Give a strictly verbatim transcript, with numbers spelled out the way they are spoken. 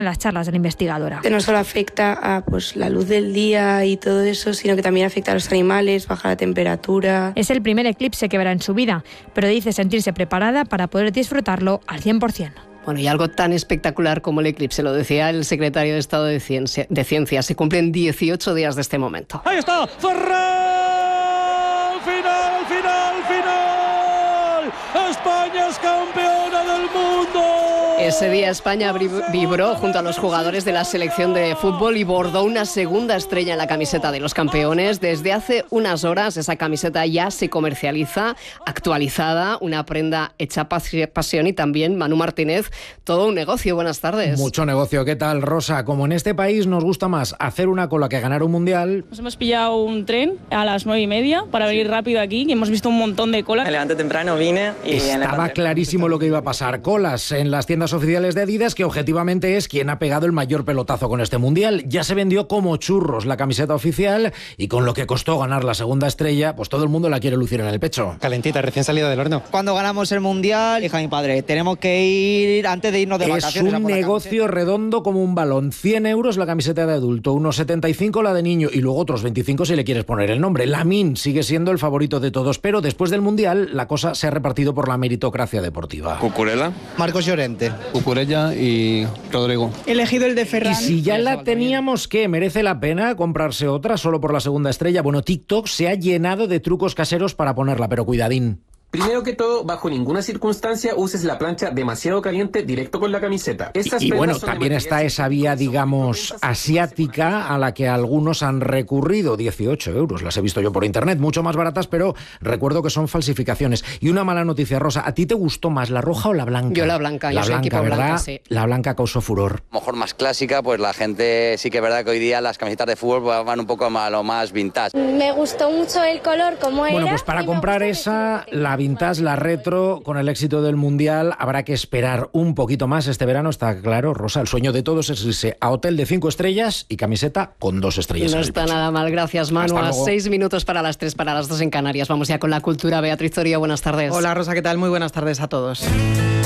las charlas de la investigadora. No solo afecta a pues, la luz del día y todo eso, sino que también afecta a los animales, baja la temperatura. Es el primer eclipse que verá en su vida, pero dice sentirse preparada para poder disfrutarlo al cien por ciento. Bueno, y algo tan espectacular como el eclipse, lo decía el secretario de Estado de Ciencia. De Ciencia. Se cumplen dieciocho días de este momento. ¡Ahí está! ¡Ferran! ¡Final, final, final! ¡España es campeona del mundo! Ese día España vibró junto a los jugadores de la selección de fútbol y bordó una segunda estrella en la camiseta de los campeones. Desde hace unas horas esa camiseta ya se comercializa, actualizada, una prenda hecha pasión y también, Manu Martínez, todo un negocio. Buenas tardes. Mucho negocio. ¿Qué tal, Rosa? Como en este país nos gusta más hacer una cola que ganar un mundial... Nos hemos pillado un tren a las nueve y media para venir rápido aquí, que hemos visto un montón de colas. Me levanté temprano, vine y... Estaba clarísimo lo que iba a pasar. Colas en las tiendas oficiales de Adidas, que objetivamente es quien ha pegado el mayor pelotazo con este mundial. Ya se vendió como churros la camiseta oficial y con lo que costó ganar la segunda estrella, pues todo el mundo la quiere lucir en el pecho. Calentita, recién salida del horno. Cuando ganamos el mundial, hija mi padre, tenemos que ir antes de irnos de vacaciones. Es un negocio redondo como un balón. cien euros la camiseta de adulto, unos setenta y cinco la de niño y luego otros veinticinco si le quieres poner el nombre. Lamine sigue siendo el favorito de todos, pero después del mundial la cosa se ha repartido por la meritocracia deportiva. Cucurella. Marcos Llorente. Cucurella y Rodrigo. He elegido el de Ferran. Y si ya la teníamos, ¿qué? ¿Merece la pena comprarse otra solo por la segunda estrella? Bueno, TikTok se ha llenado de trucos caseros para ponerla, pero cuidadín. Primero que todo, bajo ninguna circunstancia uses la plancha demasiado caliente directo con la camiseta. Estas y, y bueno, también está esa vía, digamos, asiática a la que algunos han recurrido. dieciocho euros, las he visto yo por internet, mucho más baratas, pero recuerdo que son falsificaciones. Y una mala noticia, Rosa, ¿a ti te gustó más la roja o la blanca? Yo la blanca, la yo blanca, soy ¿verdad? Blanca, sí. La blanca causó furor. A lo mejor más clásica, pues la gente sí que es verdad que hoy día las camisetas de fútbol van un poco a lo más vintage. Me gustó mucho el color, como era. Bueno, pues para comprar esa, la vintage, la red con el éxito del Mundial, habrá que esperar un poquito más este verano, está claro, Rosa. El sueño de todos es irse a hotel de cinco estrellas y camiseta con dos estrellas. No está nada mal, gracias, Manu. A seis minutos para las tres, para las dos en Canarias. Vamos ya con la cultura. Beatriz Zorio, buenas tardes. Hola, Rosa, ¿qué tal? Muy buenas tardes a todos.